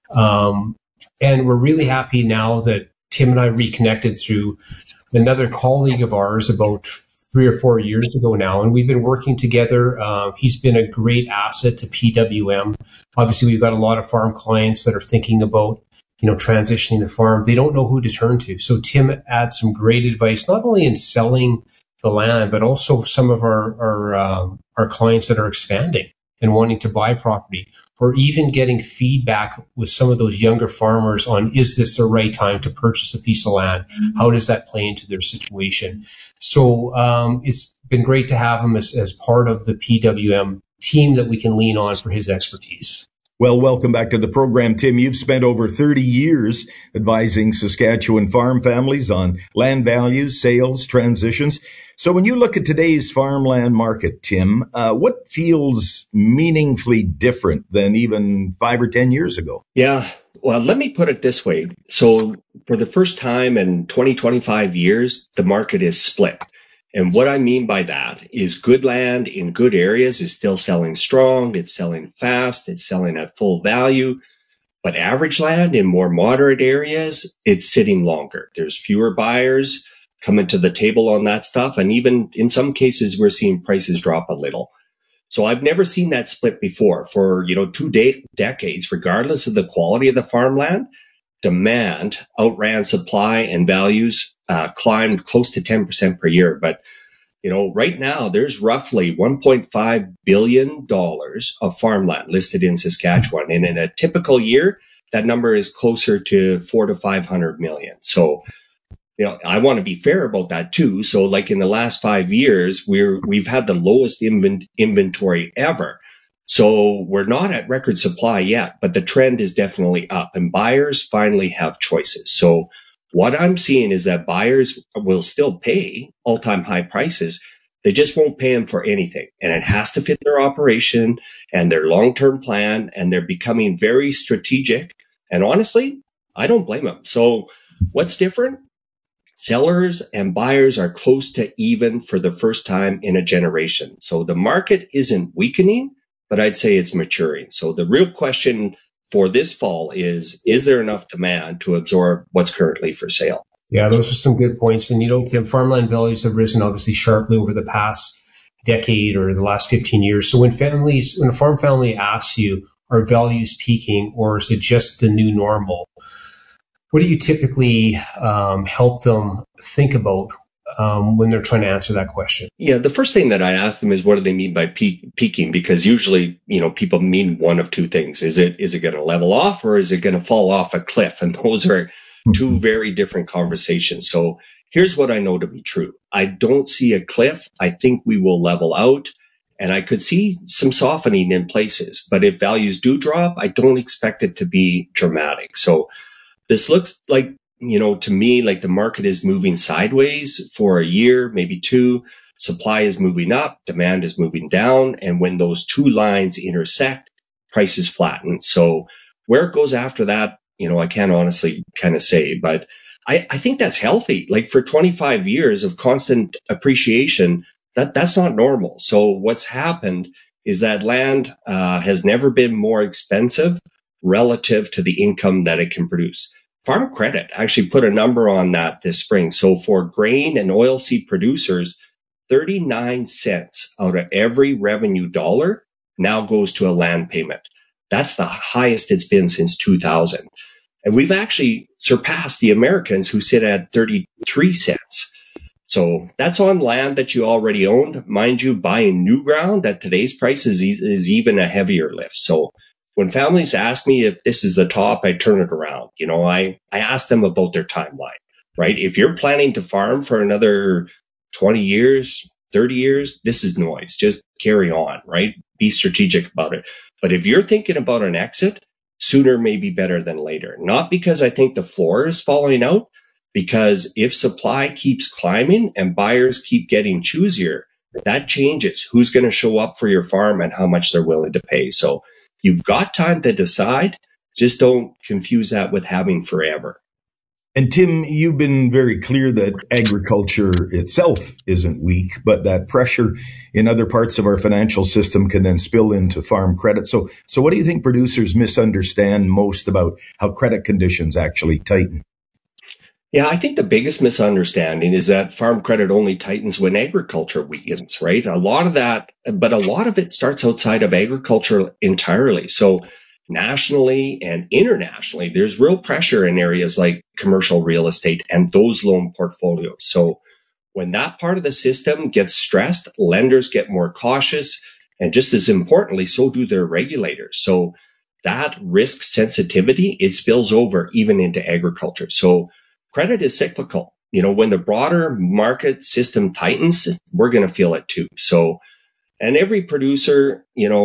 Speaker 22: on. And we're really happy now that Tim and I reconnected through another colleague of ours about 3 or 4 years ago now, and we've been working together. He's been a great asset to PWM. Obviously, we've got a lot of farm clients that are thinking about, transitioning the farm. They don't know who to turn to. So Tim adds some great advice, not only in selling the land, but also some of our clients that are expanding and wanting to buy property, or even getting feedback with some of those younger farmers on, is this the right time to purchase a piece of land? How does that play into their situation? So it's been great to have him as part of the PWM team that we can lean on for his expertise.
Speaker 19: Well, welcome back to the program, Tim. You've spent over 30 years advising Saskatchewan farm families on land values, sales, transitions. So when you look at today's farmland market, Tim, what feels meaningfully different than even 5 or 10 years ago?
Speaker 1: Yeah, well, let me put it this way. So for the first time in 25 years, the market is split. And what I mean by that is good land in good areas is still selling strong. It's selling fast. It's selling at full value. But average land in more moderate areas, it's sitting longer. There's fewer buyers coming to the table on that stuff. And even in some cases, we're seeing prices drop a little. So I've never seen that split before. For, 2 decades, regardless of the quality of the farmland, demand outran supply and values climbed close to 10% per year. But, right now there's roughly $1.5 billion of farmland listed in Saskatchewan. And in a typical year, that number is closer to 400 to 500 million. So, I want to be fair about that too. So like in the last 5 years, we've had the lowest inventory ever. So we're not at record supply yet, but the trend is definitely up, and buyers finally have choices. So what I'm seeing is that buyers will still pay all-time high prices. They just won't pay them for anything. And it has to fit their operation and their long-term plan, and they're becoming very strategic. And honestly, I don't blame them. So what's different? Sellers and buyers are close to even for the first time in a generation. So the market isn't weakening, but I'd say it's maturing. So the real question for this fall is there enough demand to absorb what's currently for sale?
Speaker 22: Yeah, those are some good points. And, Tim, farmland values have risen obviously sharply over the past decade or the last 15 years. So when a farm family asks you, are values peaking, or is it just the new normal? What do you typically help them think about when they're trying to answer that question?
Speaker 1: Yeah, the first thing that I ask them is, what do they mean by peaking? Because usually, people mean one of two things. Is it going to level off, or is it going to fall off a cliff? And those are two very different conversations. So here's what I know to be true. I don't see a cliff. I think we will level out, and I could see some softening in places. But if values do drop, I don't expect it to be dramatic. So this looks like, to me, like the market is moving sideways for a year, maybe two. Supply is moving up, demand is moving down. And when those two lines intersect, prices flatten. So where it goes after that, I can't honestly kind of say, but I think that's healthy. Like for 25 years of constant appreciation, that's not normal. So what's happened is that land has never been more expensive relative to the income that it can produce. Farm Credit actually put a number on that this spring. So for grain and oilseed producers, 39 cents out of every revenue dollar now goes to a land payment. That's the highest it's been since 2000. And we've actually surpassed the Americans who sit at 33 cents. So that's on land that you already owned. Mind you, buying new ground at today's price is even a heavier lift. So when families ask me if this is the top, I turn it around. I ask them about their timeline, right? If you're planning to farm for another 20 years, 30 years, this is noise. Just carry on, right? Be strategic about it. But if you're thinking about an exit, sooner may be better than later. Not because I think the floor is falling out, because if supply keeps climbing and buyers keep getting choosier, that changes who's going to show up for your farm and how much they're willing to pay. So you've got time to decide. Just don't confuse that with having forever.
Speaker 19: And Tim, you've been very clear that agriculture itself isn't weak, but that pressure in other parts of our financial system can then spill into farm credit. So what do you think producers misunderstand most about how credit conditions actually tighten?
Speaker 1: Yeah, I think the biggest misunderstanding is that farm credit only tightens when agriculture weakens, right? A lot of it starts outside of agriculture entirely. So nationally and internationally, there's real pressure in areas like commercial real estate and those loan portfolios. So when that part of the system gets stressed, lenders get more cautious, and just as importantly, so do their regulators. So that risk sensitivity, it spills over even into agriculture. So credit is cyclical. When the broader market system tightens, we're going to feel it too. So, and every producer,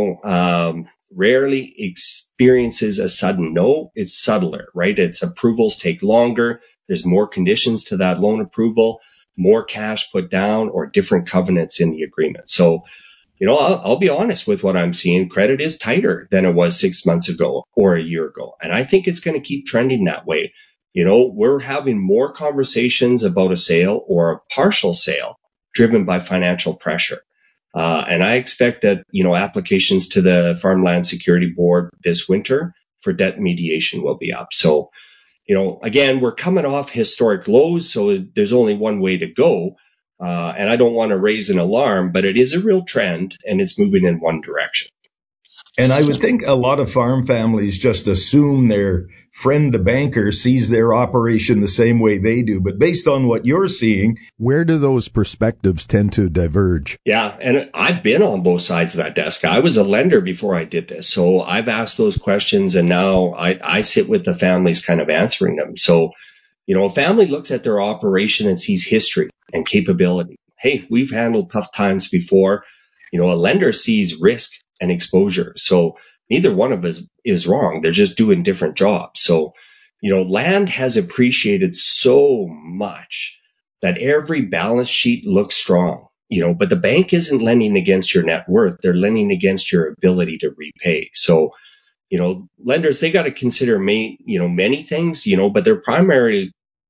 Speaker 1: rarely experiences a sudden no. It's subtler, right? Its approvals take longer. There's more conditions to that loan approval, more cash put down, or different covenants in the agreement. So, I'll be honest with what I'm seeing. Credit is tighter than it was 6 months ago or a year ago. And I think it's going to keep trending that way. We're having more conversations about a sale or a partial sale driven by financial pressure. And I expect that, applications to the Farmland Security Board this winter for debt mediation will be up. So, again, we're coming off historic lows, so there's only one way to go. And I don't want to raise an alarm, but it is a real trend and it's moving in one direction.
Speaker 19: And I would think a lot of farm families just assume their friend, the banker, sees their operation the same way they do. But based on what you're seeing,
Speaker 2: where do those perspectives tend to diverge?
Speaker 1: Yeah, and I've been on both sides of that desk. I was a lender before I did this. So I've asked those questions, and now I sit with the families kind of answering them. So, a family looks at their operation and sees history and capability. Hey, we've handled tough times before. A lender sees risk and exposure. So neither one of us is wrong. They're just doing different jobs. So, land has appreciated so much that every balance sheet looks strong, but the bank isn't lending against your net worth. They're lending against your ability to repay. So, lenders, they got to consider many things, but they're primarily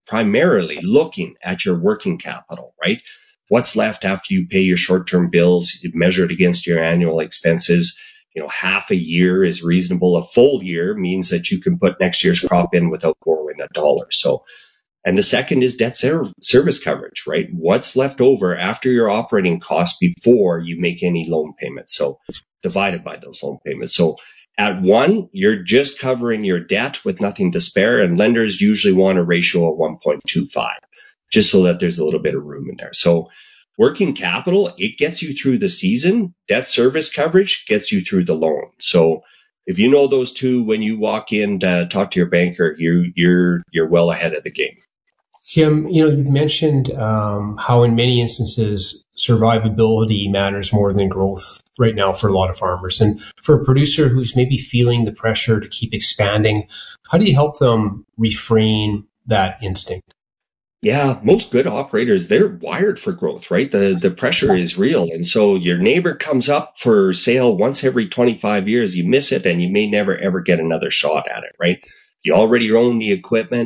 Speaker 1: looking at your working capital, right? What's left after you pay your short-term bills measured against your annual expenses? Half a year is reasonable. A full year means that you can put next year's crop in without borrowing a dollar. So, and the second is debt service coverage, right? What's left over after your operating costs before you make any loan payments? So divided by those loan payments. So at one, you're just covering your debt with nothing to spare, and lenders usually want a ratio of 1.25. just so that there's a little bit of room in there. So working capital, it gets you through the season. Debt service coverage gets you through the loan. So if you know those two, when you walk in to talk to your banker, you're well ahead of the game.
Speaker 22: Kim, you mentioned how in many instances survivability matters more than growth right now for a lot of farmers. And for a producer who's maybe feeling the pressure to keep expanding, how do you help them refrain that instinct?
Speaker 1: Yeah, most good operators, they're wired for growth, right? The pressure is real. And so your neighbor comes up for sale once every 25 years, you miss it and you may never ever get another shot at it, right? You already own the equipment.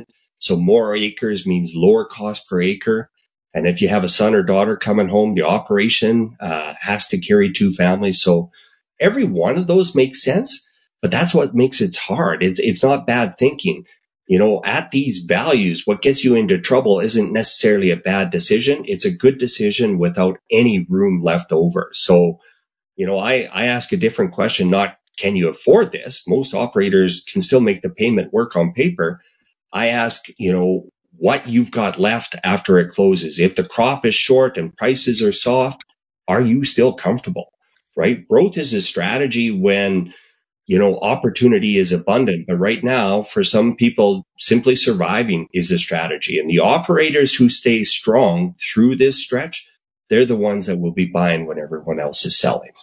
Speaker 1: So more acres means lower cost per acre. And if you have a son or daughter coming home, the operation has to carry 2 families. So every one of those makes sense, but that's what makes it hard. It's not bad thinking. At these values, what gets you into trouble isn't necessarily a bad decision. It's a good decision without any room left over. So, I ask a different question, not can you afford this? Most operators can still make the payment work on paper. I ask, what you've got left after it closes. If the crop is short and prices are soft, are you still comfortable, right? Growth is a strategy when, opportunity is abundant. But right now, for some people, simply surviving is a strategy. And the operators who stay strong through this stretch, they're the ones that will be buying when everyone else is selling.